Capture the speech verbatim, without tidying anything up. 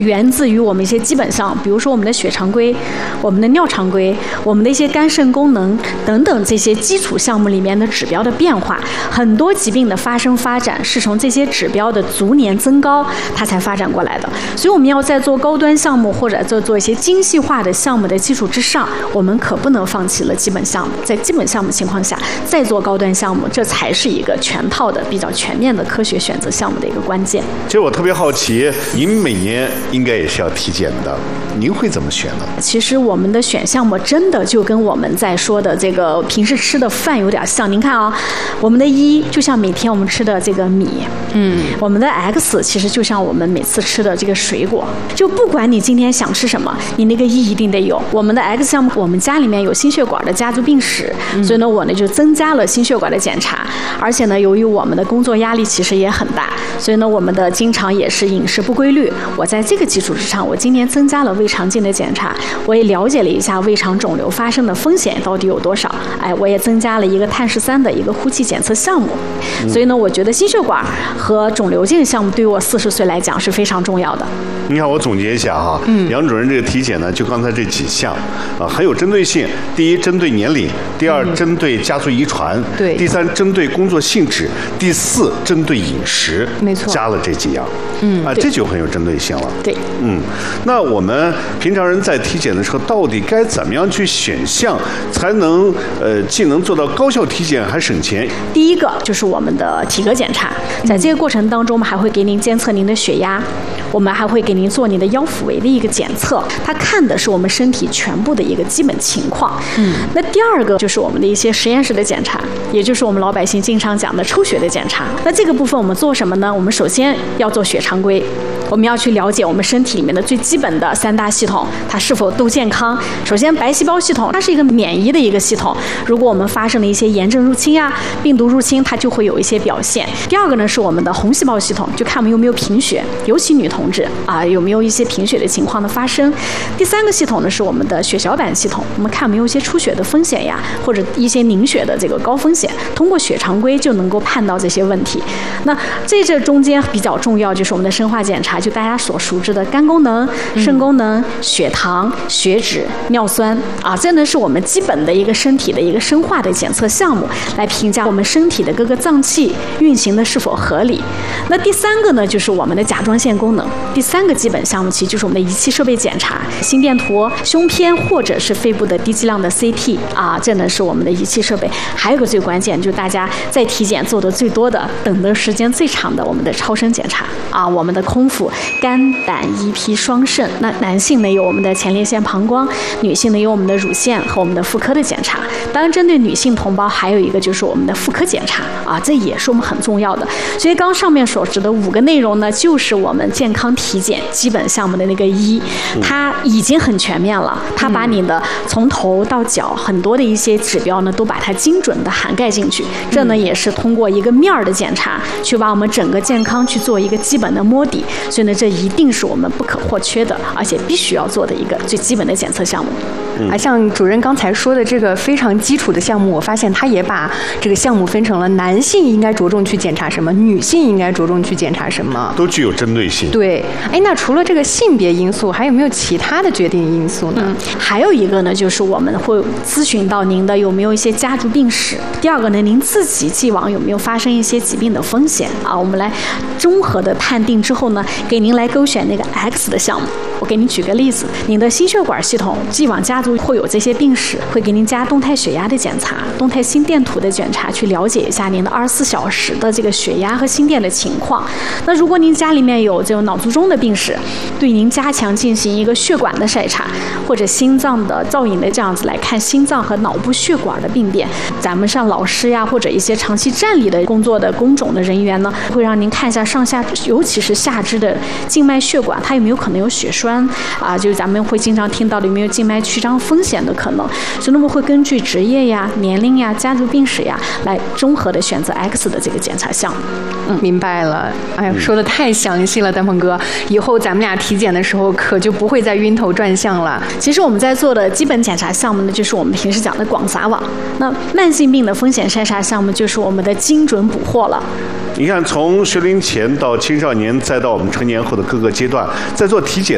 源自于我们一些基本项，比如说我们的血常规、我们的尿常规、我们的一些肝肾功能等等这些基础项目里面的指标的变化。很多疾病的发生发展是从这些指标的逐年增高，它才发展过来的。所以我们要在做高端项目或者做做一些精细化的项目的基础之上，我们可不能放弃了基本项目。在基本项目情况下，再做高端项目，这才是一个全套的、比较全面的科学选择项目的一个关键。 其实我特别好奇，您每年应该也是要体检的，您会怎么选呢？ 其实我们的选项目真的就跟我们在说的这个平时吃的饭有点像。您看啊，我们的一就像每天我们吃的这个米，嗯，我们的 X 其实就像我们每次吃的这个水果。就不管你今天想吃什么，你那个一一定得有。我们的 X 项目，我们家里面有心血管的家族病史，嗯、所以呢，我呢就增加了心血管的检查。而且呢，由于我们的工作压力其实也很大，所以呢，我们的经常也是饮食不规律。我在这个基础之上，我今年增加了胃肠镜的检查，我也了解了一下胃肠肿瘤发生的风险到底有多少。哎，我也增加了一个碳十三的一个呼气检测项目。嗯、所以呢，我觉得心血管和肿瘤镜项目对于我四十岁来讲是非常重要的。 你看，我总结一下哈，嗯，杨主任这个体检呢，就刚才这几项啊，很有针对性。第一，针对年龄；第二，嗯、针对家族遗传； 对； 第三，针对工作性质；第四，针对饮食。 没错， 加了这几样， 嗯啊，这就很有针对性了。 对， 嗯，那我们平常人在体检的时候，到底该怎么样去选项，才能呃既能做到高效体检，还省钱？ 第一个就是我们的体格检查，在这个过程当中，我们还会给您监测您的血压，我们还会给您做您的腰腹围的一个检测，它看的是我们身体全部的一个基本情况。嗯，那第二个就是我们的一些实验室的检查，也就是我们老百姓经常讲的抽血的检查。那这个部分我们做什么呢？我们首先要做血常规，我们要去了解我们身体里面的最基本的三大系统，它是否都健康。首先，白细胞系统，它是一个免疫的一个系统，如果我们发生了一些炎症入侵呀、病毒入侵，它就会有一些表现。第二个呢，是我们的红细胞系统，就看我们有没有贫血，尤其女同志啊，有没有一些贫血的情况的发生。第三个系统呢，是我们的血小板系统，我们看有没有一些出血的风险呀，或者一些凝血的这个高风险，通过血常规就能够判到这些问题。那这这中间比较重要就是我们的生化检查，就大家所熟知的肝功能、肾功能、血糖、血脂、尿酸啊，这呢是我们基本的一个身体的一个生化的检测项目，来评价我们身体的各个脏器运行的是否合理。那第三个呢，就是我们的甲状腺功能。第三个基本项目其实就是我们的仪器设备检查，心电图、胸片或者是肺部的低剂量的 C T 啊，这呢是我们的仪器设备。还有个最关键，就是大家在体检做的最多的、等的时间最长的，我们的超声检查啊，我们的空腹、肝、胆、胰、脾、双肾。那男性呢有我们的前列腺、膀胱，女性呢有我们的乳腺和我们的妇科的检查。当然，针对女性同胞，还有一个就是我们的妇科检查啊，这也是我们很重要的。所以刚上面所指的五个内容呢，就是我们健康体检基本项目的那个一，它已经很全面了。它把你的从头到脚很多的一些指标呢，都把它精准的涵盖进去。这呢也是通过一个面儿的检查，去把我们整个健康去做一个基本的摸底。所以呢，这一定是我们不可或缺的，而且必须要做的一个最基本的检测项目。 啊，像主任刚才说的这个非常基础的项目，我发现他也把这个项目分成了男性应该着重去检查什么，女性应该着重去检查什么， 都具有针对性。 对，哎，那除了这个性别因素，还有没有其他的决定因素呢？ 嗯，还有一个呢，就是我们会咨询到您的有没有一些家族病史。第二个呢，您自己既往有没有发生一些疾病的风险啊？我们来综合的判定之后呢，给您来勾选那个 X 的项目。我给您举个例子，您的心血管系统既往家族会有这些病史，会给您加动态血压的检查、动态心电图的检查，去了解一下您的二十四小时的这个血压和心电的情况。那如果您家里面有这种脑卒中的病史，对您加强进行一个血管的筛查，或者心脏的造影的这样子来看心脏和脑部血管的病变。咱们像老师呀，或者一些长期站立的工作的工种的人员呢，会让您看一下上下，尤其是下肢的静脉血管，它有没有可能有血栓啊？就是咱们会经常听到的有没有静脉曲张风险的可能。所以我们会根据职业呀、年龄呀、家族病史呀，来综合的选择 X 的这个检查项目。 嗯，明白了。哎呀，说的太详细了，丹鹏哥，以后咱们俩体检的时候可就不会再晕头转向了。 其实我们在做的基本检查项目呢，就是我们平时讲的广撒网。那慢性病的风险筛查项目就是我们的精准捕获了。 你看，从学龄前到青少年，再到我们成年后的各个阶段，在做体检